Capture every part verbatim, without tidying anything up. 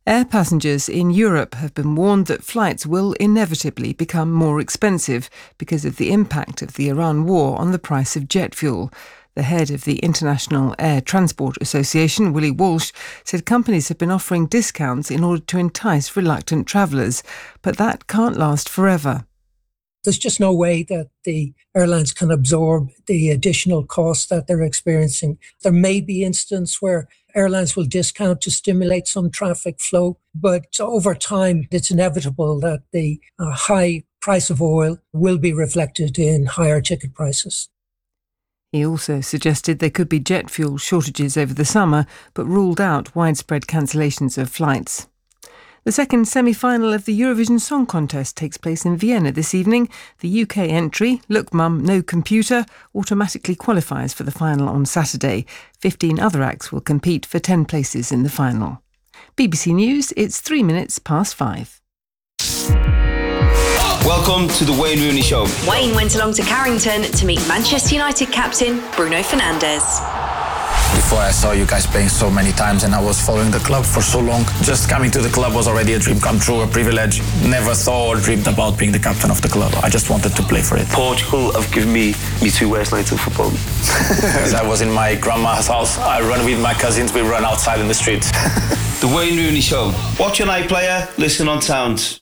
Air passengers in Europe have been warned that flights will inevitably become more expensive because of the impact of the Iran war on the price of jet fuel. The head of the International Air Transport Association, Willie Walsh, said companies have been offering discounts in order to entice reluctant travellers, but that can't last forever. There's just no way that the airlines can absorb the additional costs that they're experiencing. There may be instances where airlines will discount to stimulate some traffic flow, but over time, it's inevitable that the uh, high price of oil will be reflected in higher ticket prices. He also suggested there could be jet fuel shortages over the summer, but ruled out widespread cancellations of flights. The second semi-final of the Eurovision Song Contest takes place in Vienna this evening. The U K entry, Look Mum, No Computer, automatically qualifies for the final on Saturday. Fifteen other acts will compete for ten places in the final. B B C News, it's three minutes past five. Welcome to the Wayne Rooney Show. Wayne went along to Carrington to meet Manchester United captain Bruno Fernandes. Before I saw you guys playing so many times and I was following the club for so long, just coming to the club was already a dream come true, a privilege. Never thought or dreamed about being the captain of the club. I just wanted to play for it. Portugal have given me me two worst nights of football. I was in my grandma's house. I run with my cousins. We run outside in the streets. The Wayne Rooney Show. Watch an iPlayer, listen on Sounds.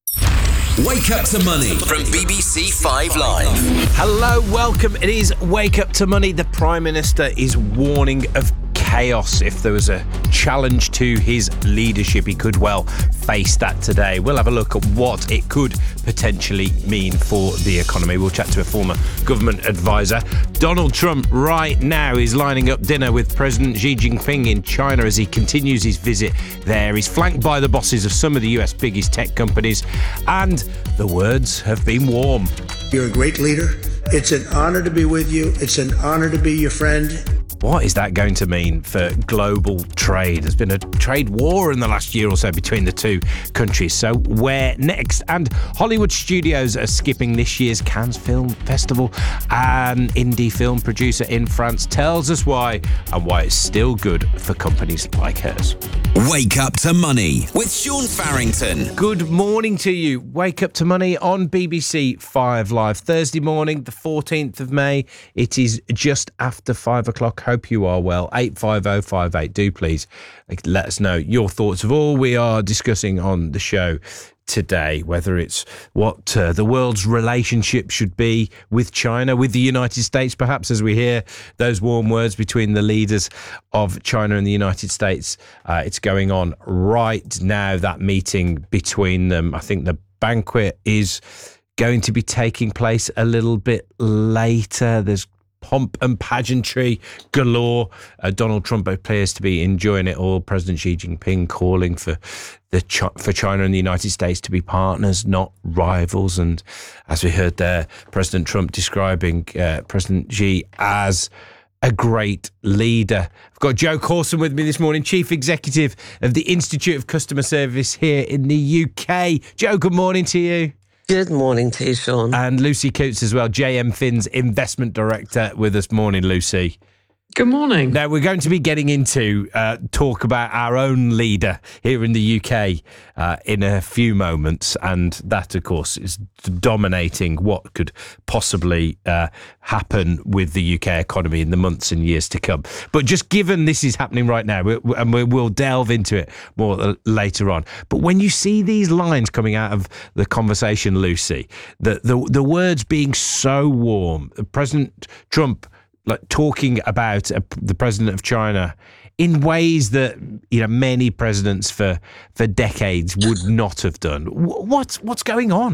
Wake Up to Money from B B C Five Live. Hello, welcome. It is Wake Up to Money. The Prime Minister is warning of chaos if there was a challenge to his leadership. He could well face that today. We'll have a look at what it could potentially mean for the economy. We'll chat to a former government advisor. Donald Trump right now is lining up dinner with President Xi Jinping in China as he continues his visit there. He's flanked by the bosses of some of the U S biggest tech companies, and the words have been warm. You're a great leader. It's an honor to be with you. It's an honor to be your friend. What is that going to mean for global trade? There's been a trade war in the last year or so between the two countries. So where next? And Hollywood studios are skipping this year's Cannes Film Festival. An indie film producer in France tells us why and why it's still good for companies like hers. Wake Up to Money with Sean Farrington. Good morning to you. Wake Up to Money on B B C Five Live. Thursday morning, the fourteenth of May. It is just after five o'clock. Hope you are well. eight five oh five eight. Do please let us know your thoughts of all we are discussing on the show today, whether it's what uh, the world's relationship should be with China, with the United States, perhaps, as we hear those warm words between the leaders of China and the United States. Uh, it's going on right now, that meeting between them. I think the banquet is going to be taking place a little bit later. There's pomp and pageantry galore. Uh, Donald Trump appears to be enjoying it all. President Xi Jinping calling for the Ch- for China and the United States to be partners, not rivals. And as we heard there, President Trump describing uh, President Xi as a great leader. I've got Joe Corson with me this morning, Chief Executive of the Institute of Customer Service here in the U K. Joe, good morning to you. Good morning to you, Sean. And Lucy Coates as well, J M Finn's Investment Director with us. Morning, Lucy. Good morning. Now, we're going to be getting into uh, talk about our own leader here in the U K uh, in a few moments. And that, of course, is dominating what could possibly uh, happen with the U K economy in the months and years to come. But just given this is happening right now, we, and we, we'll delve into it more later on. But when you see these lines coming out of the conversation, Lucy, the, the, the words being so warm, President Trump like talking about uh, the president of China in ways that, you know, many presidents for for decades would not have done. What's what's going on?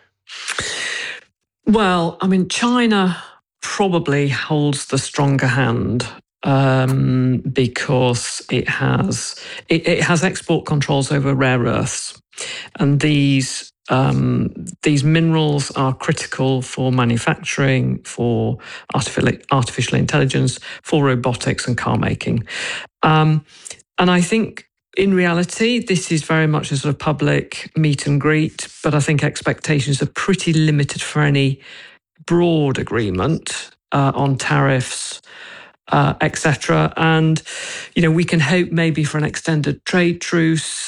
Well, I mean, China probably holds the stronger hand um, because it has it, it has export controls over rare earths, and these. Um, these minerals are critical for manufacturing, for artificial, artificial intelligence, for robotics and car making. Um, and I think in reality, this is very much a sort of public meet and greet, but I think expectations are pretty limited for any broad agreement uh, on tariffs, uh, et cetera. And, you know, we can hope maybe for an extended trade truce.